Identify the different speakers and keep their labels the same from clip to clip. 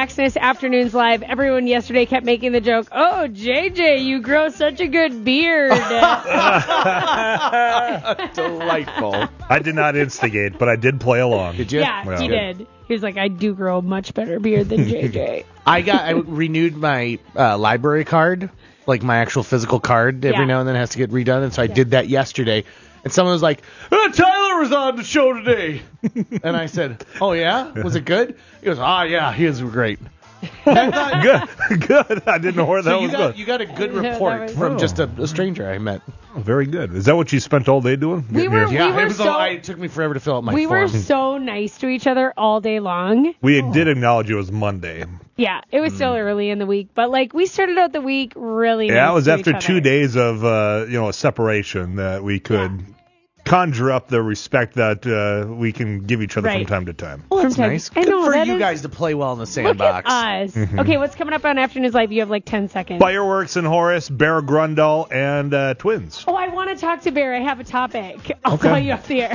Speaker 1: Foxness Afternoons Live. Everyone yesterday kept making the joke, "Oh, JJ, you grow such a good beard."
Speaker 2: Delightful.
Speaker 3: I did not instigate, but I did play along.
Speaker 2: Did you?
Speaker 1: Yeah, he did. He was like, "I do grow a much better beard than JJ."
Speaker 2: I renewed my library card, like my actual physical card. Every now and then it has to get redone, and so I did that yesterday. And someone was like, Tyler was on the show today. And I said, oh, yeah? Was it good? He goes, yeah, he was great.
Speaker 3: Good. I didn't know where that was good.
Speaker 2: You got a good report from just a stranger I met.
Speaker 3: Oh, very good. Is that what you spent all day doing?
Speaker 2: It took me forever to fill out my form.
Speaker 1: We were so nice to each other all day long.
Speaker 3: We did acknowledge it was Monday.
Speaker 1: Yeah, it was still early in the week, but we started out the week really nice.
Speaker 3: Yeah, it was
Speaker 1: to
Speaker 3: after
Speaker 1: each
Speaker 3: 2
Speaker 1: other.
Speaker 3: daes of a separation that we could conjure up the respect that we can give each other from time to time.
Speaker 2: Well, that's nice.
Speaker 1: I know,
Speaker 2: good for you guys to play well in the sandbox.
Speaker 1: Look at us. Okay, what's coming up on Afternoons Live? You have 10 seconds.
Speaker 3: Fireworks and Horace, Bear Grundle, and Twins.
Speaker 1: Oh, I want to talk to Bear. I have a topic. I'll call you off the air.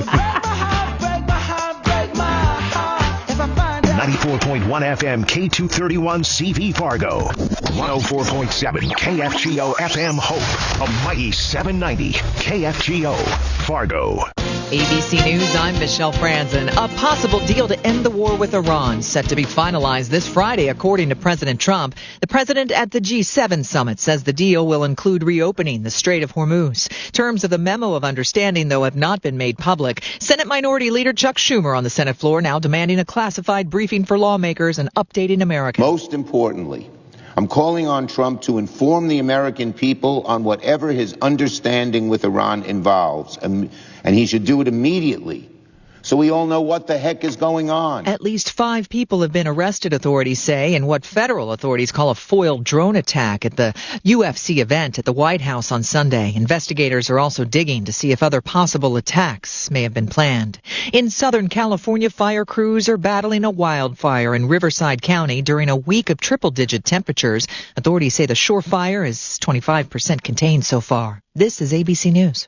Speaker 4: 94.1 FM K231 CV Fargo. 104.7 KFGO FM Hope. A mighty 790 KFGO Fargo.
Speaker 5: ABC News, I'm Michelle Franzen. A possible deal to end the war with Iran set to be finalized this Friday, according to President Trump. The president at the G7 summit says the deal will include reopening the Strait of Hormuz. Terms of the memo of understanding, though, have not been made public. Senate Minority Leader Chuck Schumer on the Senate floor now demanding a classified briefing for lawmakers and updating America.
Speaker 6: Most importantly, I'm calling on Trump to inform the American people on whatever his understanding with Iran involves, and he should do it immediately, so we all know what the heck is going on.
Speaker 5: At least 5 people have been arrested, authorities say, in what federal authorities call a foiled drone attack at the UFC event at the White House on Sunday. Investigators are also digging to see if other possible attacks may have been planned. In Southern California, fire crews are battling a wildfire in Riverside County during a week of triple-digit temperatures. Authorities say the shore fire is 25% contained so far. This is ABC News.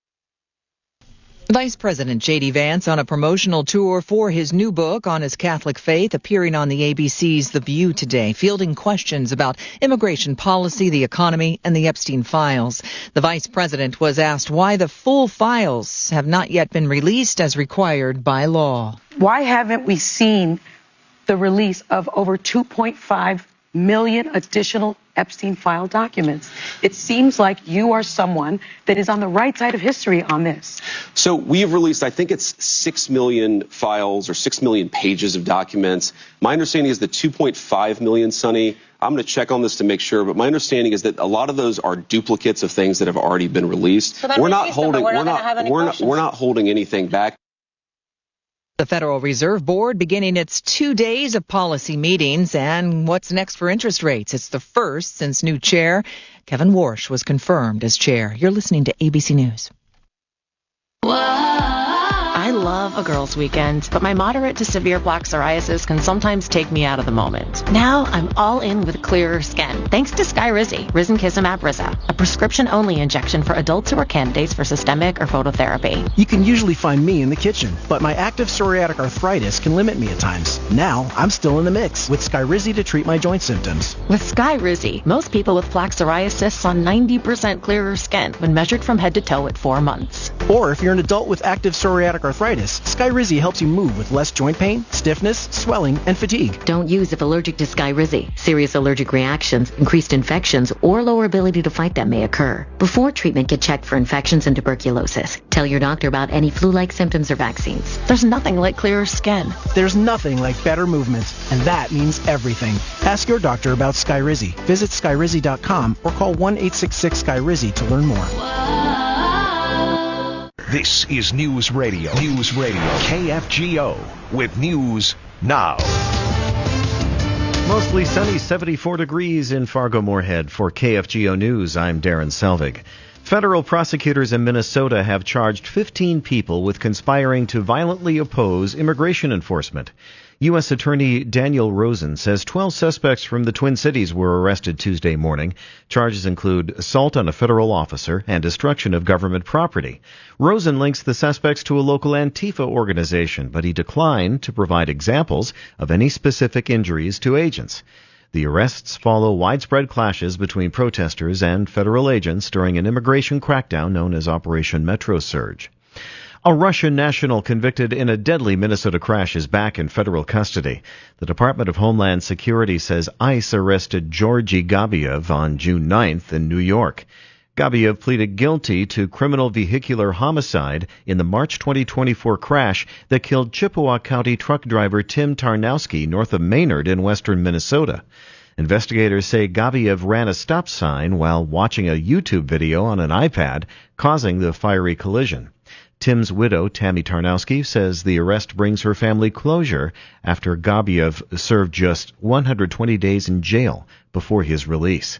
Speaker 5: Vice President J.D. Vance on a promotional tour for his new book on his Catholic faith, appearing on the ABC's The View today, fielding questions about immigration policy, the economy, and the Epstein files. The vice president was asked why the full files have not yet been released as required by law.
Speaker 7: Why haven't we seen the release of over 2.5 million additional Epstein file documents? It seems like you are someone that is on the right side of history on this.
Speaker 8: So we've released, I think it's 6 million files or 6 million pages of documents. My understanding is the 2.5 million, Sonny. I'm going to check on this to make sure, but my understanding is that a lot of those are duplicates of things that have already been released.
Speaker 7: So we're not
Speaker 8: holding anything back.
Speaker 5: The Federal Reserve Board beginning its 2 days of policy meetings. And what's next for interest rates? It's the first since new chair Kevin Warsh was confirmed as chair. You're listening to ABC News.
Speaker 9: I love a girls' weekend, but my moderate to severe plaque psoriasis can sometimes take me out of the moment. Now I'm all in with clearer skin, thanks to Skyrizi, Risankizumab Riza, a prescription-only injection for adults who are candidates for systemic or phototherapy.
Speaker 10: You can usually find me in the kitchen, but my active psoriatic arthritis can limit me at times. Now I'm still in the mix with Skyrizi to treat my joint symptoms.
Speaker 9: With Skyrizi, most people with plaque psoriasis saw 90% clearer skin when measured from head to toe at 4 months.
Speaker 10: Or if you're an adult with active psoriatic arthritis, Skyrizi helps you move with less joint pain, stiffness, swelling, and fatigue.
Speaker 11: Don't use if allergic to Skyrizi. Serious allergic reactions, increased infections, or lower ability to fight them may occur. Before treatment, get checked for infections and tuberculosis. Tell your doctor about any flu-like symptoms or vaccines.
Speaker 9: There's nothing like clearer skin.
Speaker 10: There's nothing like better movement, and that means everything. Ask your doctor about Skyrizi. Visit Skyrizi.com or call 1-866-SKYRIZI to learn more.
Speaker 4: This is News Radio. News Radio. KFGO with News Now.
Speaker 12: Mostly sunny, 74 degrees in Fargo-Moorhead. For KFGO News, I'm Darren Selvig. Federal prosecutors in Minnesota have charged 15 people with conspiring to violently oppose immigration enforcement. U.S. Attorney Daniel Rosen says 12 suspects from the Twin Cities were arrested Tuesday morning. Charges include assault on a federal officer and destruction of government property. Rosen links the suspects to a local Antifa organization, but he declined to provide examples of any specific injuries to agents. The arrests follow widespread clashes between protesters and federal agents during an immigration crackdown known as Operation Metro Surge. A Russian national convicted in a deadly Minnesota crash is back in federal custody. The Department of Homeland Security says ICE arrested Georgy Gabiev on June 9th in New York. Gabiev pleaded guilty to criminal vehicular homicide in the March 2024 crash that killed Chippewa County truck driver Tim Tarnowski north of Maynard in western Minnesota. Investigators say Gabiev ran a stop sign while watching a YouTube video on an iPad, causing the fiery collision. Tim's widow, Tammy Tarnowski, says the arrest brings her family closure after Gabiev served just 120 days in jail before his release.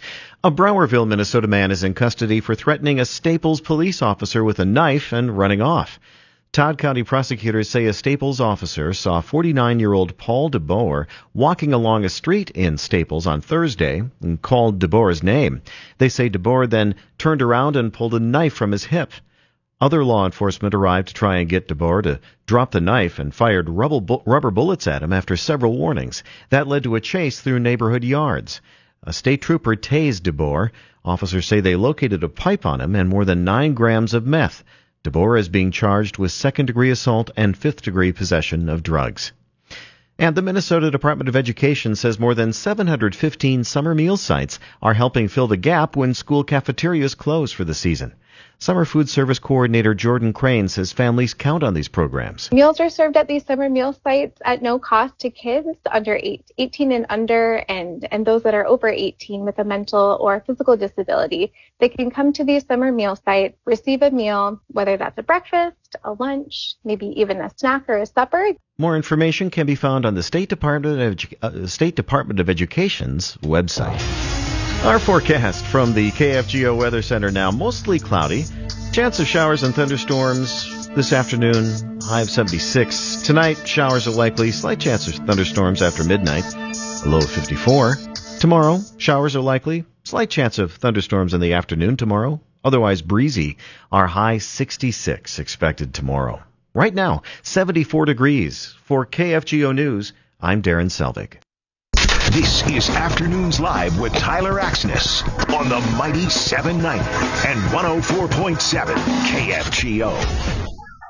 Speaker 12: A Browerville, Minnesota man is in custody for threatening a Staples police officer with a knife and running off. Todd County prosecutors say a Staples officer saw 49-year-old Paul DeBoer walking along a street in Staples on Thursday and called DeBoer's name. They say DeBoer then turned around and pulled a knife from his hip. Other law enforcement arrived to try and get DeBoer to drop the knife and fired rubber bullets at him after several warnings. That led to a chase through neighborhood yards. A state trooper tased DeBoer. Officers say they located a pipe on him and more than 9 grams of meth. DeBoer is being charged with second-degree assault and fifth-degree possession of drugs. And the Minnesota Department of Education says more than 715 summer meal sites are helping fill the gap when school cafeterias close for the season. Summer Food Service Coordinator Jordan Crane says families count on these programs.
Speaker 13: Meals are served at these summer meal sites at no cost to kids under 18 and under, and those that are over 18 with a mental or physical disability. They can come to these summer meal sites, receive a meal, whether that's a breakfast, a lunch, maybe even a snack or a supper.
Speaker 12: More information can be found on the State Department of Education's website. Our forecast from the KFGO Weather Center now, mostly cloudy. Chance of showers and thunderstorms this afternoon, high of 76. Tonight, showers are likely, slight chance of thunderstorms after midnight, a low of 54. Tomorrow, showers are likely, slight chance of thunderstorms in the afternoon tomorrow, otherwise breezy. Our high 66 expected tomorrow. Right now, 74 degrees. For KFGO News, I'm Darren Selvig.
Speaker 4: This is Afternoons Live with Tyler Axness on the mighty 790 and 104.7 KFGO.